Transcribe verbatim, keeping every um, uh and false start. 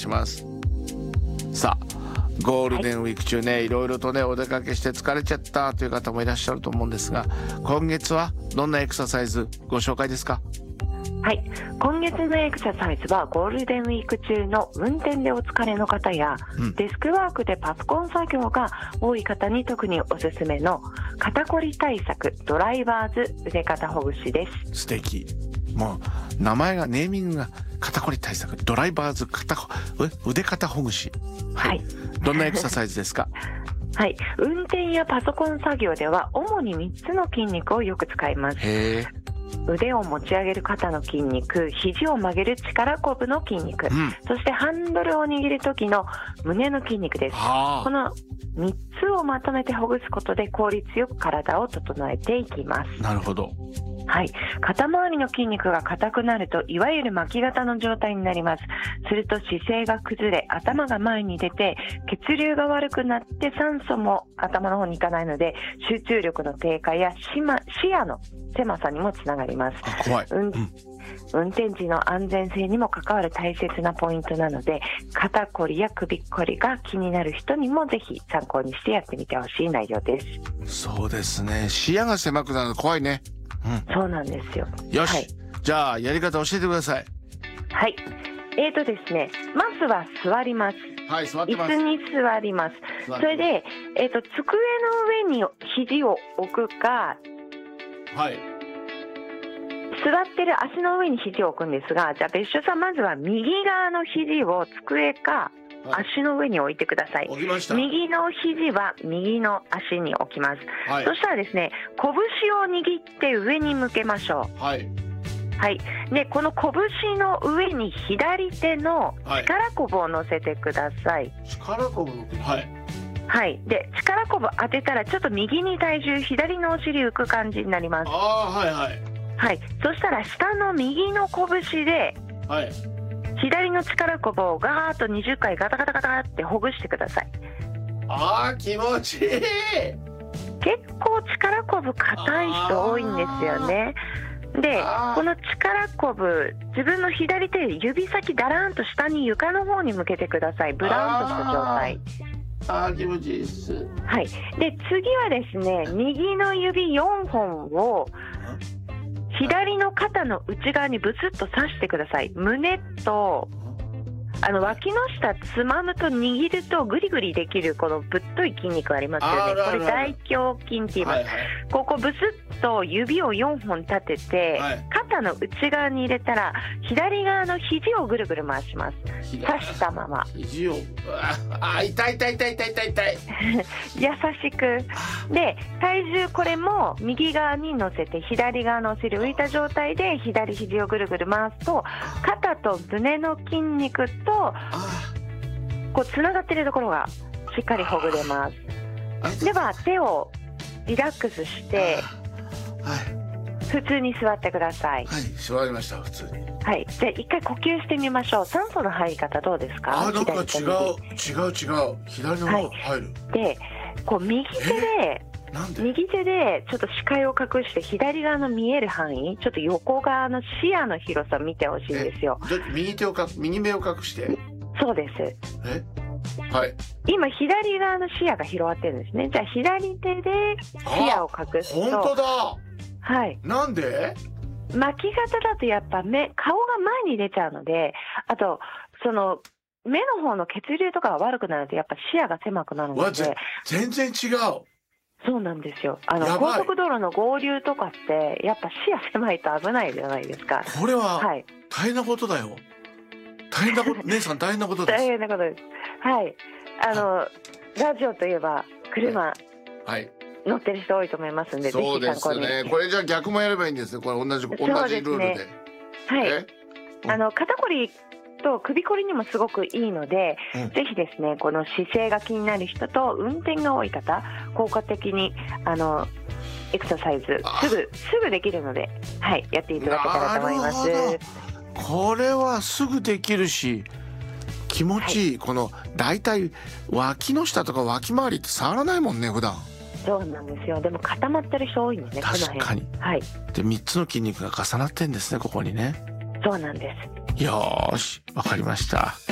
ます。さあゴールデンウィーク中ね、はい、いろいろとねお出かけして疲れちゃったという方もいらっしゃると思うんですが、今月はどんなエクササイズご紹介ですか？ はい、今月のエクササイズはゴールデンウィーク中の運転でお疲れの方や、うん、デスクワークでパソコン作業が多い方に特におすすめの肩こり対策ドライバーズ腕肩ほぐしです。 素敵。もう名前がネーミングが肩こり対策ドライバーズ肩腕肩ほぐし、はい、はい、どんなエクササイズですか？ はい、運転やパソコン作業では主にみっつの筋肉をよく使います。 へー。 腕を持ち上げる肩の筋肉、肘を曲げる力こぶの筋肉、うん、そしてハンドルを握る時の胸の筋肉です。このみっつをまとめてほぐすことで効率よく体を整えていきます。 なるほど。 はい、肩周りの筋肉が硬くなるといわゆる巻き肩の状態になります。すると姿勢が崩れ頭が前に出て血流が悪くなって酸素も頭の方に行かないので集中力の低下や視野の狭さにもつながります。 あ、怖い。うん、 運転時の安全性にも関わる大切なポイントなので、肩こりや首こりが気になる人にもぜひ参考にしてやってみてほしい内容です。 そうですね、視野が狭くなるの怖いね。 うん、そうなんですよ。 よし、 はい、 じゃあやり方教えてください。 はい、えーとですね、まずは座ります。 はい、座ってます。 椅子に座ります。それで、えーと、机の上に肘を置くか、 はい、 座ってる足の上に肘を置くんですが、じゃあ別所さん、まずは右側の肘を机か足の上に置いてください。 置きました。 右の肘は右の足に置きます。はい、そしたらですね、拳を握って上に向けましょう。 はい、 はい、でこの拳の上に左手の力こぶを乗せてください。 力こぶの、はいはい、で力こぶ当てたらちょっと右に体重、左のお尻浮く感じになります。 ああ、はいはいはい、そしたら下の右の拳で、 はい、 左の力こぶをガーッとにじゅっかいガタガタガタってほぐしてください。 あー、気持ちいい。 結構力こぶ硬い人多いんですよね。でこの力こぶ、自分の左手指先だらんと下に床の方に向けてください。ブランとした状態。 あー、気持ちいいです。 はい、で次はですね、右の指よんほんを左の肩の内側にブツッと刺してください。胸とあの脇の下つまむと握るとグリグリできるこのぶっとい筋肉ありますよね。これ大胸筋って言います。はいはい、ここブスッと指をよんほん立てて、はい、肩の内側に入れたら左側の肘をぐるぐる回します。刺したまま肘を、あ、痛い痛い痛い痛い痛い痛い優しく。で体重これも右側に乗せて左側のお尻浮いた状態で左肘をぐるぐる回すと肩と胸の筋肉とこうつながっているところがしっかりほぐれます。では手をリラックスして、はい、普通に座ってください。 はい、座りました。普通に。 はい、じゃあ一回呼吸してみましょう。酸素の入り方どうですか？ あ、なんか違う違う違う左の方が入る。はい、 でこう右手で右手でちょっと視界を隠して左側の見える範囲、ちょっと横側の視野の広さを見てほしいんですよ。 右手をか右目を隠して。 そうです。 え、はい。 今左側の視野が広がってるんですね。じゃあ左手で視野を隠すと。 本当だ。 はい。 なんで？ 巻き肩だとやっぱ目顔が前に出ちゃうので、あとその目の方の血流とかが悪くなるとやっぱ視野が狭くなるので。 全然違う。 そうなんですよ。あの高速道路の合流とかってやっぱ視野狭いと危ないじゃないですか。 これは大変なことだよ。大変なこと、姉さん大変なことです。 大変なことです。はい。あのラジオといえば車、はい、乗ってる人多いと思いますんで、ぜひ参考に。 そうですね。これじゃあ逆もやればいいんですね。これ同じ同じルールで。でね、 はい。あの肩こりと首こりにもすごくいいので、うん、ぜひですね、この姿勢が気になる人と運転が多い方、効果的にあのエクササイズすぐすぐできるので、はい、やっていただけたらと思います。 これはすぐできるし気持ちいい、はい、このだいたい脇の下とか脇周りって触らないもんね普段。 そうなんですよ。でも固まってる人多いんですね。 確かに。 はい。 でみっつの筋肉が重なってんですね、ここにね。 そうなんです。 よーし、わかりました。